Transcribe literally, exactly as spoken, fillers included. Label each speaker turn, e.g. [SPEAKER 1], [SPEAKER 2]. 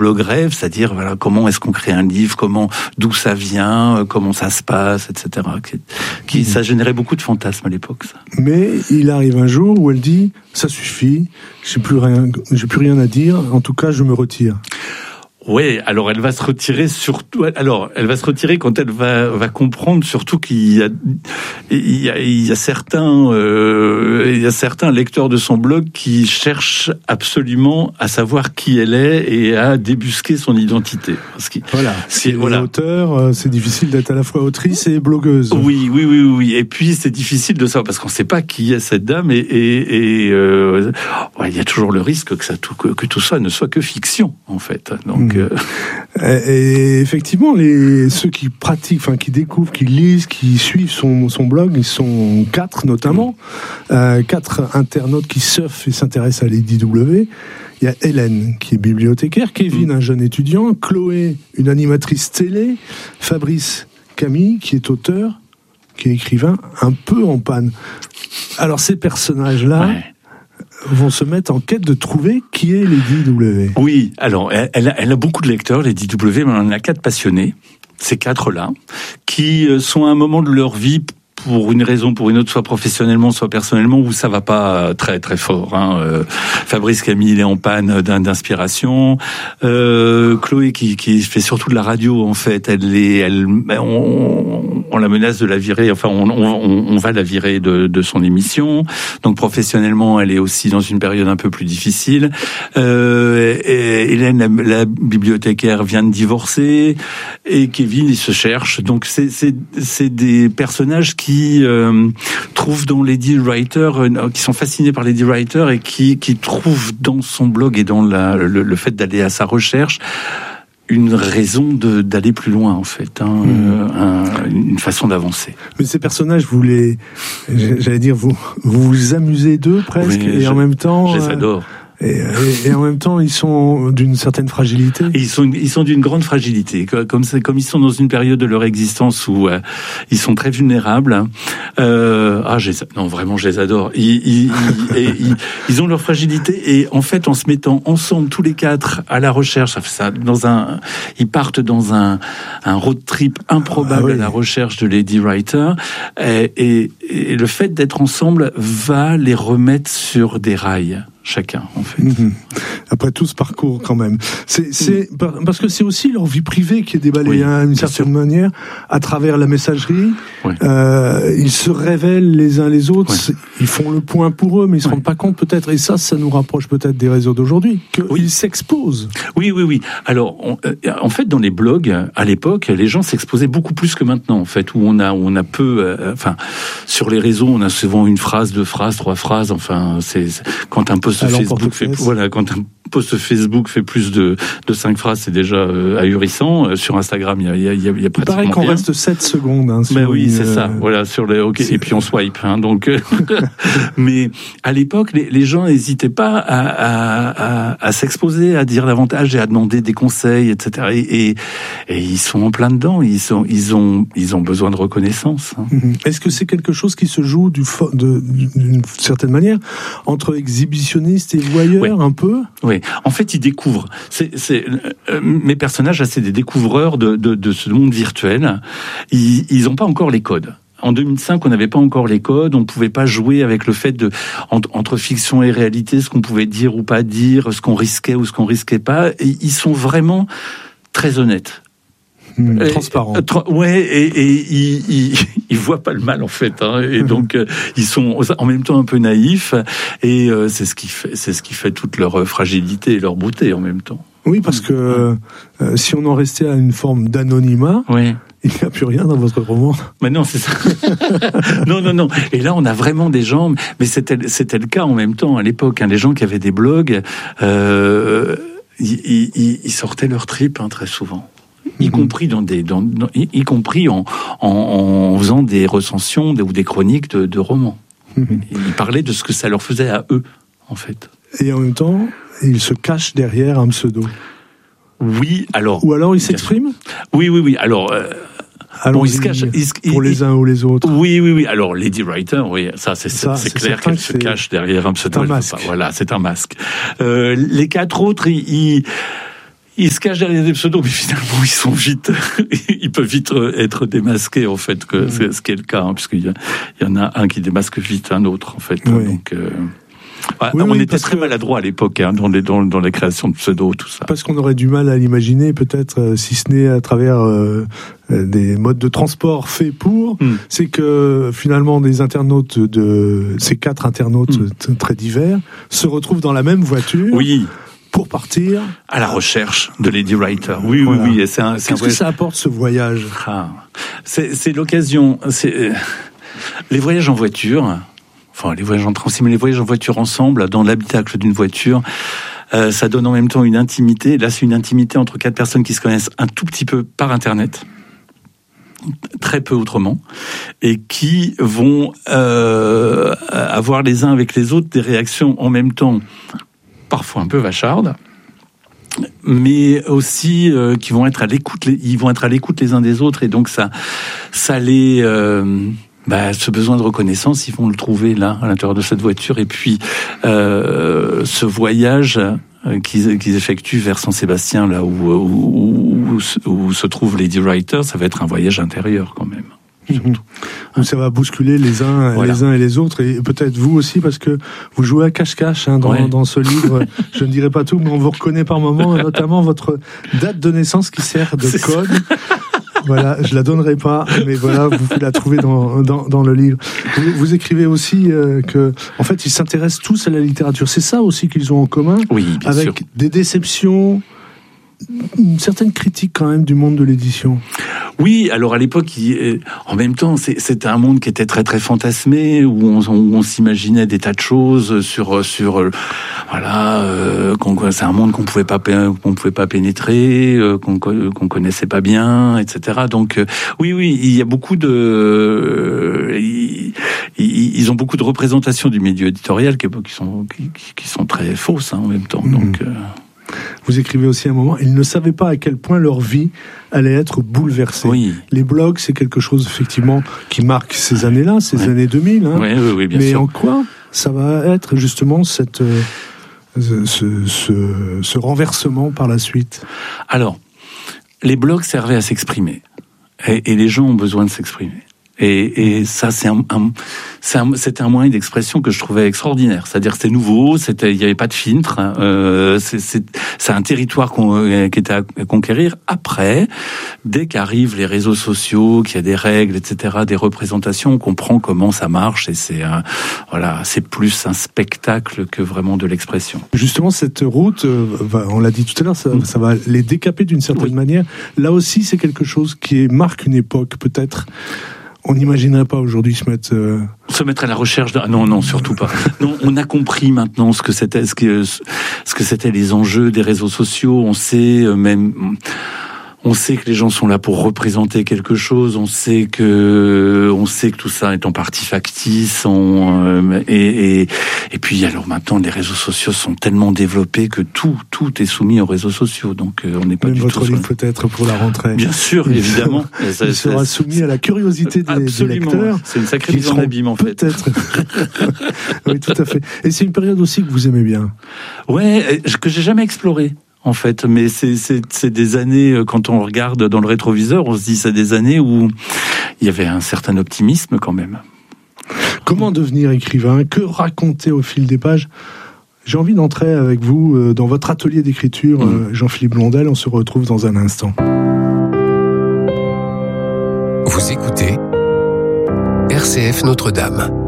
[SPEAKER 1] blog rêve, c'est-à-dire voilà comment est-ce qu'on crée un livre, comment, d'où ça vient, comment ça se passe, et cetera. Qui, qui ça générait beaucoup de fantasmes à l'époque. Ça.
[SPEAKER 2] Mais il arrive un jour où elle dit ça suffit, j'ai plus rien, j'ai plus rien à dire. En tout cas, je me retire.
[SPEAKER 1] Oui, alors elle va se retirer surtout. Alors, elle va se retirer quand elle va va comprendre surtout qu'il y a il y a, il y a certains euh, il y a certains lecteurs de son blog qui cherchent absolument à savoir qui elle est et à débusquer son identité. Parce que
[SPEAKER 2] voilà, c'est voilà. Auteur, c'est difficile d'être à la fois autrice et blogueuse.
[SPEAKER 1] Oui, oui, oui, oui. Et puis c'est difficile de savoir parce qu'on ne sait pas qui est cette dame et et, et euh, ouais, il y a toujours le risque que ça tout que, que tout ça ne soit que fiction en fait. Donc
[SPEAKER 2] mmh. Et effectivement, les, ceux qui pratiquent, enfin qui découvrent, qui lisent, qui suivent son, son blog, ils sont quatre notamment, euh, quatre internautes qui surfent et s'intéressent à Lady W. Il y a Hélène qui est bibliothécaire, Kevin, un jeune étudiant, Chloé, une animatrice télé, Fabrice Camille qui est auteur, qui est écrivain, un peu en panne. Alors ces personnages-là. Ouais. Vont se mettre en quête de trouver qui est Lady W.
[SPEAKER 1] Oui, alors elle, elle, a, elle a beaucoup de lecteurs, Lady W, mais elle en a quatre passionnés, ces quatre-là, qui sont à un moment de leur vie, pour une raison, pour une autre, soit professionnellement, soit personnellement, où ça va pas très très fort. Hein. Euh, Fabrice Camille, il est en panne d'inspiration. Euh, Chloé, qui, qui fait surtout de la radio, en fait, elle est, elle, on, on la menace de la virer. Enfin, on, on, on va la virer de, de son émission. Donc professionnellement, elle est aussi dans une période un peu plus difficile. Euh, et Hélène, la, la bibliothécaire, vient de divorcer, et Kevin, il se cherche. Donc c'est c'est c'est des personnages qui qui euh, trouvent dans Lady Writer, euh, qui sont fascinés par Lady Writer et qui qui trouvent dans son blog et dans la, le, le fait d'aller à sa recherche une raison de, d'aller plus loin en fait, hein, mmh. euh, un, une façon d'avancer.
[SPEAKER 2] Mais ces personnages, vous les, j'allais dire, vous vous, vous amusez d'eux presque, oui, et je, en même temps,
[SPEAKER 1] je les adore.
[SPEAKER 2] Et, et, et en même temps, ils sont d'une certaine fragilité.
[SPEAKER 1] Et ils sont, ils sont d'une grande fragilité. Comme, comme ils sont dans une période de leur existence où euh, ils sont très vulnérables. Euh, ah, je les, non, vraiment, je les adore. Ils, ils, ils, et, ils, ils ont leur fragilité et en fait, en se mettant ensemble tous les quatre à la recherche, ça, dans un, ils partent dans un, un road trip improbable ah oui. à la recherche de Lady Writer. Et, et, et le fait d'être ensemble va les remettre sur des rails. Chacun, en fait. Mmh.
[SPEAKER 2] Après tout ce parcours, quand même. C'est, c'est mmh. parce que c'est aussi leur vie privée qui est déballée, oui, hein, d'une certaine sûr. manière, à travers la messagerie. Oui. Euh, ils se révèlent les uns les autres. Oui. Ils font le point pour eux, mais ils se oui. rendent pas compte peut-être. Et ça, ça nous rapproche peut-être des réseaux d'aujourd'hui, qu'ils oui. s'exposent.
[SPEAKER 1] Oui, oui, oui. Alors, on, euh, en fait, dans les blogs, à l'époque, les gens s'exposaient beaucoup plus que maintenant, en fait, où on a, où on a peu. Euh, enfin, sur les réseaux, on a souvent une phrase, deux phrases, trois phrases. Enfin, c'est, c'est quand un peu Facebook fait, voilà, quand un post Facebook fait plus de, de cinq phrases, c'est déjà euh, ahurissant. Euh, sur Instagram, il y a, il y a, il y a pratiquement. Il paraît
[SPEAKER 2] qu'on
[SPEAKER 1] rien.
[SPEAKER 2] reste sept secondes. Hein,
[SPEAKER 1] ben oui, une... c'est ça. Voilà, sur les, ok. Et puis on swipe, hein, donc. Mais à l'époque, les, les gens n'hésitaient pas à, à, à, à s'exposer, à dire davantage et à demander des conseils, et cetera. Et, et, et ils sont en plein dedans. Ils sont, ils ont, ils ont besoin de reconnaissance. Hein.
[SPEAKER 2] Est-ce que c'est quelque chose qui se joue du fo- de, d'une certaine manière entre exhibitionnistes et voyeurs, oui. un peu?
[SPEAKER 1] Oui. En fait, ils découvrent. C'est, c'est, euh, mes personnages, c'est des découvreurs de, de, de ce monde virtuel. Ils, ils ont pas encore les codes. En deux mille cinq, on n'avait pas encore les codes, on pouvait pas jouer avec le fait de entre, entre fiction et réalité, ce qu'on pouvait dire ou pas dire, ce qu'on risquait ou ce qu'on risquait pas. Et ils sont vraiment très honnêtes.
[SPEAKER 2] Mmh, transparent.
[SPEAKER 1] Et, tra- ouais, et, et ils, ils, ils voient pas le mal en fait, hein, et donc euh, ils sont en même temps un peu naïfs, et euh, c'est ce qui fait, c'est ce qui fait toute leur fragilité et leur beauté en même temps.
[SPEAKER 2] Oui, parce que euh, si on en restait à une forme d'anonymat.
[SPEAKER 1] Oui.
[SPEAKER 2] Il n'y a plus rien dans votre roman.
[SPEAKER 1] Mais non, c'est ça. non, non, non. Et là, on a vraiment des gens, mais c'était, c'était le cas en même temps à l'époque. Hein, les gens qui avaient des blogs, euh, ils, ils, ils sortaient leur trip hein, très souvent. Y mmh. compris dans des, dans, dans, y, y compris en, en, en faisant des recensions ou des chroniques de, de romans. Mmh. Ils parlaient de ce que ça leur faisait à eux, en fait.
[SPEAKER 2] Et en même temps, ils se cachent derrière un pseudo.
[SPEAKER 1] Oui, alors.
[SPEAKER 2] Ou alors ils s'expriment.
[SPEAKER 1] Oui, oui, oui. Alors. Euh,
[SPEAKER 2] Bon, ils se cachent ils, pour ils, les uns ou les autres.
[SPEAKER 1] Oui, oui, oui. Alors, Lady Writer, oui, ça, c'est, ça, c'est, c'est clair qu'elle se cache derrière un pseudo.
[SPEAKER 2] C'est un masque.
[SPEAKER 1] Voilà, c'est un masque. Euh, les quatre autres, ils, ils Ils se cachent derrière des pseudos, mais finalement, ils sont vite, ils peuvent vite être démasqués, en fait, que mmh. c'est ce qui est le cas, hein, puisqu'il y, a, il y en a un qui démasque vite un autre, en fait. Oui. Donc, euh, ouais, oui, on oui, était très que... maladroits à l'époque, hein, dans, les, dans, dans les créations de pseudos, tout ça.
[SPEAKER 2] Parce qu'on aurait du mal à l'imaginer, peut-être, euh, si ce n'est à travers euh, des modes de transport faits pour, mmh. c'est que finalement, des internautes de ces quatre internautes mmh. très divers se retrouvent dans la même voiture.
[SPEAKER 1] Oui.
[SPEAKER 2] Pour partir
[SPEAKER 1] à la recherche de Lady Writer. Oui, voilà. oui, oui. C'est un,
[SPEAKER 2] c'est Qu'est-ce un que ça apporte, ce voyage?
[SPEAKER 1] ah. c'est, c'est l'occasion. C'est les voyages en voiture. Enfin, les voyages en transit, mais les voyages en voiture ensemble, dans l'habitacle d'une voiture, euh, ça donne en même temps une intimité. Là, c'est une intimité entre quatre personnes qui se connaissent un tout petit peu par Internet, très peu autrement, et qui vont euh, avoir les uns avec les autres des réactions en même temps, parfois un peu vachardes, mais aussi euh, qui vont être à l'écoute, les, ils vont être à l'écoute les uns des autres, et donc ça, ça les, euh, bah, ce besoin de reconnaissance, ils vont le trouver là, à l'intérieur de cette voiture, et puis euh, ce voyage euh, qu'ils, qu'ils effectuent vers Saint-Sébastien, là où, où, où, où se trouve Lady Writer, ça va être un voyage intérieur quand même.
[SPEAKER 2] Mmh. Ça va bousculer les uns, voilà. les uns et les autres, et peut-être vous aussi, parce que vous jouez à cache-cache hein, dans, ouais. dans ce livre. Je ne dirai pas tout, mais on vous reconnaît par moments, notamment votre date de naissance qui sert de C'est code. Ça. Voilà, je la donnerai pas, mais voilà, vous pouvez la trouver dans dans, dans le livre. Vous, vous écrivez aussi euh, que, en fait, ils s'intéressent tous à la littérature. C'est ça aussi qu'ils ont en commun,
[SPEAKER 1] oui, bien
[SPEAKER 2] avec
[SPEAKER 1] sûr.
[SPEAKER 2] Des déceptions. Une certaine critique quand même du monde de l'édition.
[SPEAKER 1] Oui, alors à l'époque, il, en même temps, c'est, c'était un monde qui était très très fantasmé, où on, où on s'imaginait des tas de choses sur sur voilà, euh, qu'on, c'est un monde qu'on pouvait pas qu'on pouvait pas pénétrer, euh, qu'on qu'on connaissait pas bien, et cetera. Donc euh, oui, oui, il y a beaucoup de, euh, ils, ils ont beaucoup de représentations du milieu éditorial qui, qui sont qui, qui sont très fausses hein, en même temps. Mmh. Donc euh,
[SPEAKER 2] Vous écrivez aussi à un moment, ils ne savaient pas à quel point leur vie allait être bouleversée.
[SPEAKER 1] Oui.
[SPEAKER 2] Les blogs, c'est quelque chose effectivement qui marque ces années-là, ces
[SPEAKER 1] ouais.
[SPEAKER 2] années deux mille. Hein.
[SPEAKER 1] Oui, oui, oui, bien
[SPEAKER 2] Mais
[SPEAKER 1] sûr.
[SPEAKER 2] en quoi ça va être justement cette, euh, ce, ce, ce renversement par la suite?
[SPEAKER 1] Alors, les blogs servaient à s'exprimer. Et, et les gens ont besoin de s'exprimer. Et, et ça, c'est un, un, c'est un, c'était un moyen d'expression que je trouvais extraordinaire. C'est-à-dire que c'était nouveau, c'était, il n'y avait pas de filtre. Euh, c'est, c'est, c'est un territoire qu'on, qui était à conquérir. Après, dès qu'arrivent les réseaux sociaux, qu'il y a des règles, et cetera, des représentations, on comprend comment ça marche. Et c'est un, voilà, c'est plus un spectacle que vraiment de l'expression.
[SPEAKER 2] Justement, cette route, on l'a dit tout à l'heure, ça, ça va les décaper d'une certaine oui. manière. Là aussi, c'est quelque chose qui marque une époque, peut-être. On n'imaginerait pas aujourd'hui se mettre euh...
[SPEAKER 1] se mettre à la recherche de... ah non non surtout pas. Non, on a compris maintenant ce que c'était ce que ce que c'était les enjeux des réseaux sociaux, on sait même on sait que les gens sont là pour représenter quelque chose, on sait que on sait que tout ça est en partie factice, on, euh, et, et et puis alors maintenant les réseaux sociaux sont tellement développés que tout tout est soumis aux réseaux sociaux, donc euh, on n'est pas
[SPEAKER 2] même
[SPEAKER 1] du
[SPEAKER 2] votre
[SPEAKER 1] tout
[SPEAKER 2] livre sur... peut-être pour la rentrée.
[SPEAKER 1] Bien sûr, évidemment.
[SPEAKER 2] Il ça, sera ça, soumis à la curiosité des, des lecteurs.
[SPEAKER 1] C'est une sacrée mise en abîme en fait.
[SPEAKER 2] Peut-être. Oui, tout à fait. Et c'est une période aussi que vous aimez bien.
[SPEAKER 1] Ouais, que j'ai jamais explorée. En fait, mais c'est, c'est, c'est des années, quand on regarde dans le rétroviseur, on se dit c'est des années où il y avait un certain optimisme quand même.
[SPEAKER 2] Comment devenir écrivain? Que raconter au fil des pages? J'ai envie d'entrer avec vous dans votre atelier d'écriture, mmh. Jean-Philippe Blondel. On se retrouve dans un instant.
[SPEAKER 3] Vous écoutez R C F Notre-Dame.